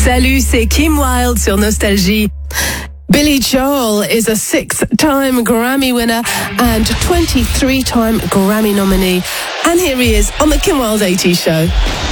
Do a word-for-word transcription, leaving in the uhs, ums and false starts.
Salut, c'est Kim Wilde sur Nostalgie. Billy Joel is a six-time Grammy winner and twenty-three-time Grammy nominee. And here he is on the Kim Wilde eighties Show.